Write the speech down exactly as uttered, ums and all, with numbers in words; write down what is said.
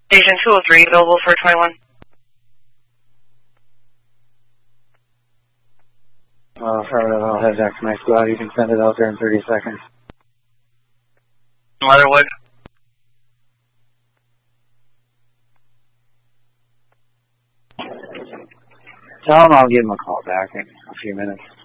Station two oh three, available for twenty-one. Uh, affirmative, I'll head back to my squad. You can send it out there in thirty seconds. Leatherwood. Tell him I'll give him a call back in a few minutes.